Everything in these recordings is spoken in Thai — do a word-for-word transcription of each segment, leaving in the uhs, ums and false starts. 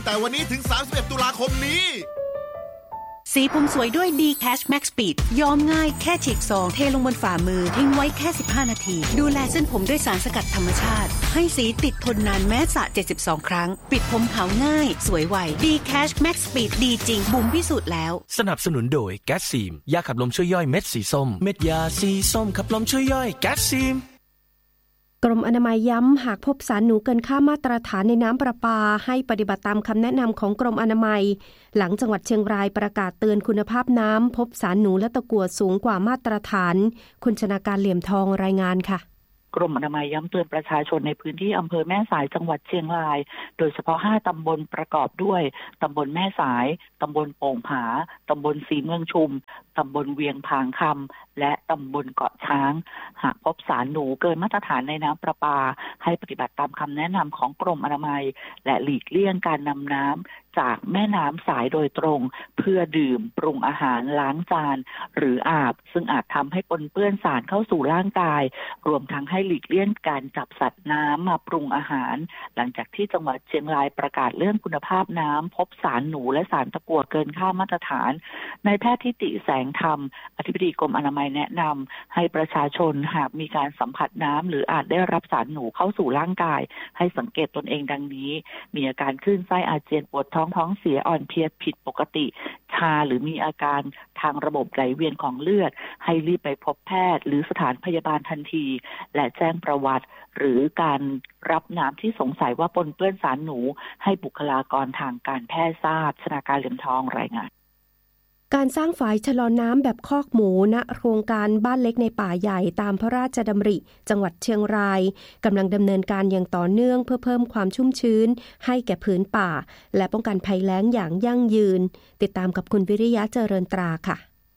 แต่วันนี้ถึงสามสิบเอ็ดตุลาคมนี้สีผมสวยด้วย D Cash Max Speed ย้อมง่ายแค่ฉีกซองเทลงบนฝ่ามือทิ้งไว้แค่สิบห้านาทีดูแลเส้นผมด้วยสารสกัดธรรมชาติให้สีติดทนนานแม้สระเจ็ดสิบสองครั้งปิดผมขาวง่ายสวยไว D Cash Max Speed ดีจริงบุ๋มพิสูจน์แล้วสนับสนุนโดยแก๊สซีมยาขับลมช่วยย่อยเม็ดสีส้มเม็ดยาสีส้มขับลมช่วยย่อยแก๊สซีมกรมอนามัยย้ำหากพบสารหนูเกินค่ามาตรฐานในน้ำประปาให้ปฏิบัติตามคำแนะนำของกรมอนามัยหลังจังหวัดเชียงรายประกาศเตือนคุณภาพน้ำพบสารหนูและตะกั่วสูงกว่ามาตรฐานคุณชนาการเหลี่ยมทองรายงานค่ะกรมอนามัยย้ำเตือนประชาชนในพื้นที่อำเภอแม่สายจังหวัดเชียงรายโดยเฉพาะห้าตำบลประกอบด้วยตำบลแม่สายตำบลโป่งผาตำบลสีเมืองชุมตำบลเวียงผางคำและตำบลเกาะช้างหากพบสารหนูเกินมาตรฐานในน้ำประปาให้ปฏิบัติตามคำแนะนำของกรมอนามัยและหลีกเลี่ยงการนำน้ำจากแม่น้ำสายโดยตรงเพื่อดื่มปรุงอาหารล้างจานหรืออาบซึ่งอาจทำให้ปนเปื้อนสารเข้าสู่ร่างกายรวมทั้งให้หลีกเลี่ยงการจับสัตว์น้ำมาปรุงอาหารหลังจากที่จังหวัดเชียงรายประกาศเรื่องคุณภาพน้ำพบสารหนูและสารตะกั่วเกินค่ามาตรฐานนายแพทย์ทิติแสงธรรมอธิบดีกรมอนามัยแนะนำให้ประชาชนหากมีการสัมผัสน้ำหรืออาจได้รับสารหนูเข้าสู่ร่างกายให้สังเกตตนเองดังนี้มีอาการคลื่นไส้อาเจียนปวดท้องท้องเสียอ่อนเพลียผิดปกติชาหรือมีอาการทางระบบไหลเวียนของเลือดให้รีบไปพบแพทย์หรือสถานพยาบาลทันทีและแจ้งประวัติหรือการรับน้ำที่สงสัยว่าปนเปื้อนสารหนูให้บุคลากรทางการแพทย์ทราบชนาการเหลี่ยมทองรายงานการสร้างฝายชะลอน้ำแบบคอกหมูณโครงการบ้านเล็กในป่าใหญ่ตามพระราชดำริจังหวัดเชียงรายกำลังดำเนินการอย่างต่อเนื่องเพื่อเพิ่มความชุ่มชื้นให้แก่พื้นป่าและป้องกันภัยแล้งอย่างยั่งยืนติดตามกับคุณวิริยะเจริญตราค่ะ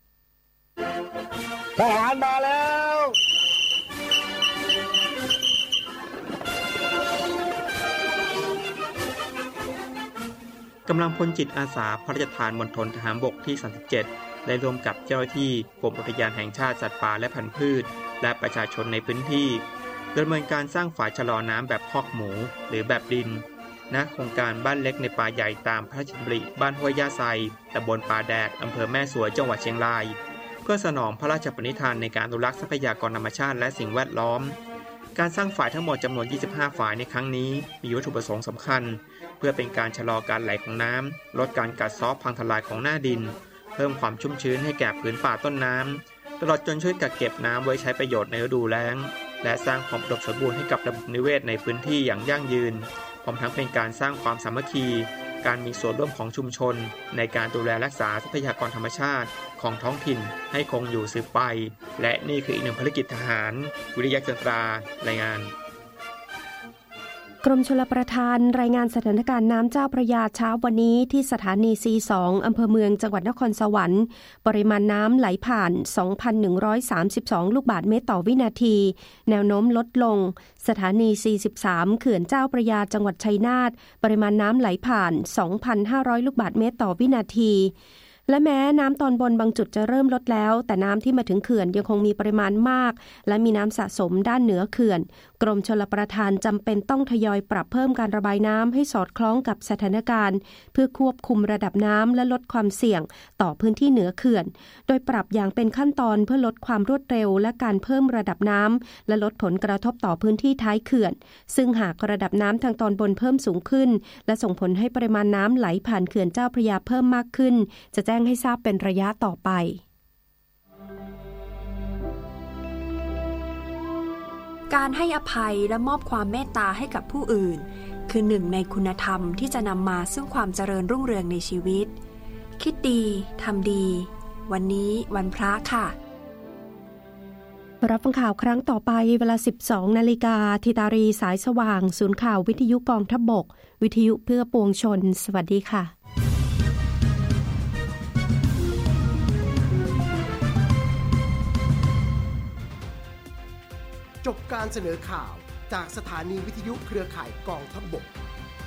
ทหารมาแล้วกำลังพลจิตอาสาพระราชทานมณฑลทหารบกที่สามสิบเจ็ดได้ร่วมกับเจ้าหน้าที่กรมอุทยานแห่งชาติสัตว์ป่าและพันธุ์พืชและประชาชนในพื้นที่ดำเนินการสร้างฝายชะลอน้ำแบบคอกหมูหรือแบบดินณโครงการบ้านเล็กในป่าใหญ่ตามพระราชดำริบ้านห้วยย่าไซตำบลป่าแดดอำเภอแม่สวยจังหวัดเชียงรายเพื่อสนองพระราชปณิธานในการอนุรักษ์ทรัพยากรธรรมชาติและสิ่งแวดล้อมการสร้างฝายทั้งหมดจำนวนยี่สิบห้าฝายในครั้งนี้มีวัตถุประสงค์สำคัญเพื่อเป็นการชะลอการไหลของน้ำลดการกัดเซาะพังทลายของหน้าดินเพิ่มความชุ่มชื้นให้แก่ผืนป่าต้นน้ำตลอดจนช่วยกักเก็บน้ำไว้ใช้ประโยชน์ในฤดูแล้งและสร้างความอุดมสมบูรณ์ให้กับระบบนิเวศในพื้นที่อย่างยั่งยืนพร้อมทั้งเป็นการสร้างความสามัคคีการมีส่วนร่วมของชุมชนในการดูแลรักษาทรัพยากรธรรมชาติของท้องถิ่นให้คงอยู่สืบไปและนี่คืออีกหนึ่งภารกิจทหารวิริยะจันทรารายงานกรมชลประทานรายงานสถานการณ์น้ำเจ้าพระยาเช้าวันนี้ที่สถานี ซี สอง อำเภอเมืองจังหวัดนครสวรรค์ปริมาณน้ำไหลผ่าน สองพันหนึ่งร้อยสามสิบสอง ลูกบาศก์เมตรต่อวินาทีแนวโน้มลดลงสถานี สี่สิบสาม เขื่อนเจ้าพระยาจังหวัดชัยนาทปริมาณน้ำไหลผ่าน สองพันห้าร้อย ลูกบาศก์เมตรต่อวินาทีและแม้น้ำตอนบนบางจุดจะเริ่มลดแล้วแต่น้ำที่มาถึงเขื่อนยังคงมีปริมาณมากและมีน้ำสะสมด้านเหนือเขื่อนกรมชลประทานจำเป็นต้องทยอยปรับเพิ่มการระบายน้ำให้สอดคล้องกับสถานการณ์เพื่อควบคุมระดับน้ำและลดความเสี่ยงต่อพื้นที่เหนือเขื่อนโดยปรับอย่างเป็นขั้นตอนเพื่อลดความรวดเร็วและการเพิ่มระดับน้ำและลดผลกระทบต่อพื้นที่ท้ายเขื่อนซึ่งหากระดับน้ำทางตอนบนเพิ่มสูงขึ้นและส่งผลให้ปริมาณน้ำไหลผ่านเขื่อนเจ้าพระยาเพิ่มมากขึ้นจะแจ้งให้ทราบเป็นระยะต่อไปการให้อภัยและมอบความเมตตาให้กับผู้อื่นคือหนึ่งในคุณธรรมที่จะนำมาซึ่งความเจริญรุ่งเรืองในชีวิตคิดดีทำดีวันนี้วันพระค่ะรับฟังข่าวครั้งต่อไปเวลา สิบสอง นาฬิกาธิตารีสายสว่างศูนย์ข่าววิทยุกองทัพบกวิทยุเพื่อปวงชนสวัสดีค่ะจบการเสนอข่าวจากสถานีวิทยุเครือข่ายกองทัพบก